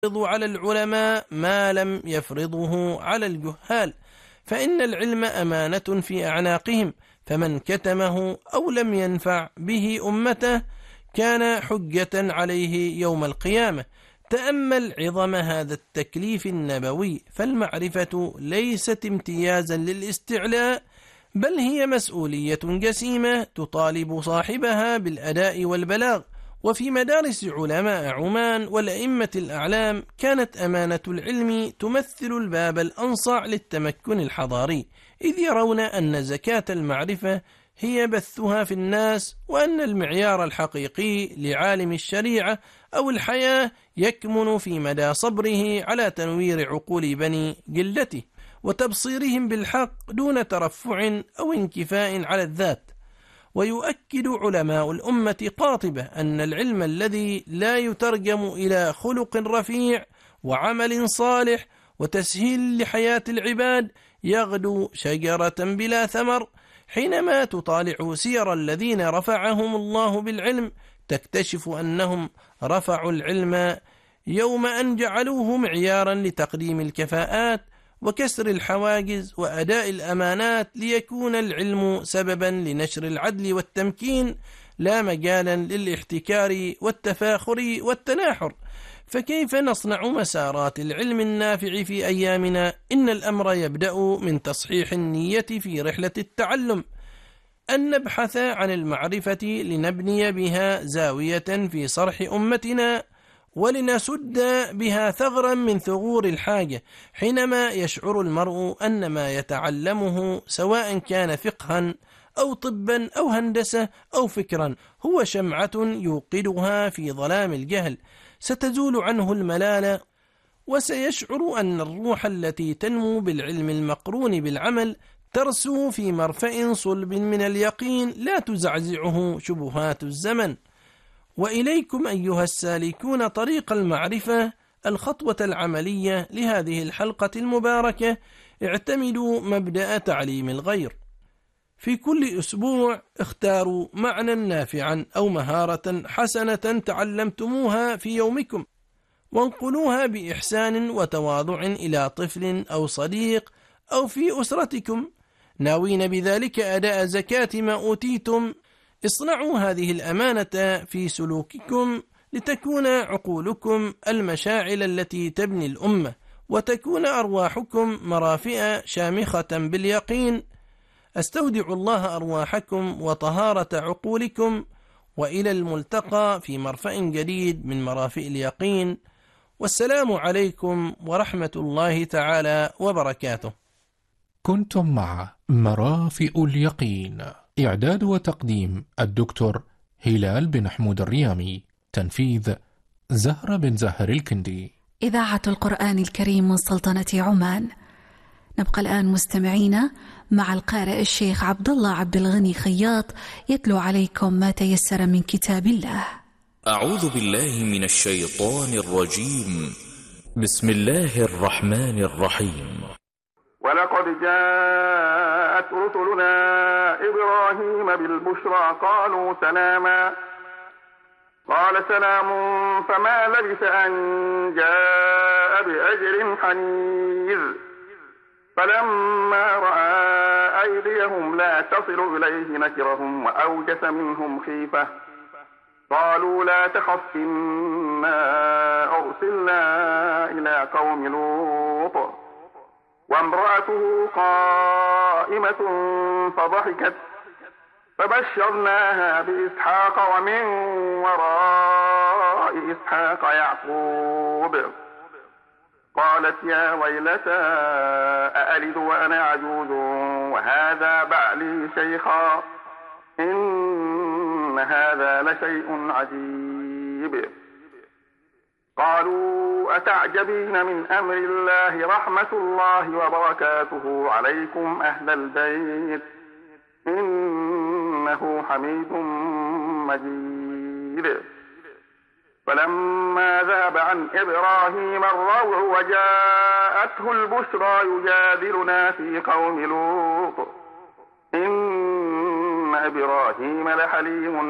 على العلماء ما لم يفرضه على الجهال، فإن العلم أمانة في أعناقهم، فمن كتمه أو لم ينفع به أمته كان حجة عليه يوم القيامة. تأمل عظم هذا التكليف النبوي، فالمعرفة ليست امتيازا للاستعلاء، بل هي مسؤولية جسيمة تطالب صاحبها بالأداء والبلاغ. وفي مدارس علماء عمان والأئمة الأعلام كانت أمانة العلم تمثل الباب الأنصع للتمكن الحضاري، إذ يرون أن زكاة المعرفة هي بثها في الناس، وأن المعيار الحقيقي لعالم الشريعة أو الحياة يكمن في مدى صبره على تنوير عقول بني جلدته وتبصيرهم بالحق دون ترفع أو انكفاء على الذات. ويؤكد علماء الأمة قاطبة أن العلم الذي لا يترجم إلى خلق رفيع وعمل صالح وتسهيل لحياة العباد يغدو شجرة بلا ثمر. حينما تطالع سير الذين رفعهم الله بالعلم تكتشف أنهم رفعوا العلم يوم أن جعلوه معيارا لتقديم الكفاءات وكسر الحواجز وأداء الأمانات، ليكون العلم سببا لنشر العدل والتمكين لا مجالا للاحتكار والتفاخر والتناحر. فكيف نصنع مسارات العلم النافع في أيامنا؟ إن الأمر يبدأ من تصحيح النية في رحلة التعلم، أن نبحث عن المعرفة لنبني بها زاوية في صرح أمتنا ولنسد بها ثغرا من ثغور الحاجة. حينما يشعر المرء أن ما يتعلمه سواء كان فقها أو طبا أو هندسة أو فكرا هو شمعة يوقدها في ظلام الجهل، ستزول عنه الملالة، وسيشعر أن الروح التي تنمو بالعلم المقرون بالعمل ترسو في مرفأ صلب من اليقين لا تزعزعه شبهات الزمن. وإليكم أيها السالكون طريق المعرفة الخطوة العملية لهذه الحلقة المباركة، اعتمدوا مبدأ تعليم الغير. في كل أسبوع اختاروا معنى نافعا أو مهارة حسنة تعلمتموها في يومكم، وانقلوها بإحسان وتواضع إلى طفل أو صديق أو في أسرتكم، ناوين بذلك أداء زكاة ما أوتيتم. اصنعوا هذه الأمانة في سلوككم لتكون عقولكم المشاعل التي تبني الأمة، وتكون أرواحكم مرافئ شامخة باليقين. أستودع الله أرواحكم وطهارة عقولكم، وإلى الملتقى في مرفأ جديد من مرافئ اليقين. والسلام عليكم ورحمة الله تعالى وبركاته. كنتم مع مرافئ اليقين، إعداد وتقديم الدكتور هلال بن حمود الريامي، تنفيذ زهرة بن زهر الكندي. إذاعة القرآن الكريم من سلطنة عمان. نبقى الآن مستمعين مع القارئ الشيخ عبد الله عبد الغني خياط يتلو عليكم ما تيسر من كتاب الله. أعوذ بالله من الشيطان الرجيم. بسم الله الرحمن الرحيم. ولقد جاءت رسلنا إبراهيم بالبشرى قالوا سلاما، قال سلام فما لبث أن جاء بعجل حنيذ، فلما رأى أيديهم لا تصل إليه نكرهم وأوجس منهم خيفة، قالوا لا تخف إنا أرسلنا إلى قوم لوط، وامرأته قائمة فضحكت فبشرناها بإسحاق ومن وراء إسحاق يعقوب، قالت يا ويلتى أألد وأنا عجوز وهذا بعلي شيخا إن هذا لشيء عجيب. قالوا أتعجبين من أمر الله رحمة الله وبركاته عليكم أهل البيت إنه حميد مجيد. فلما ذهب عن إبراهيم الروع وجاءته البشرى يجادلنا في قوم لوط إن إبراهيم لحليم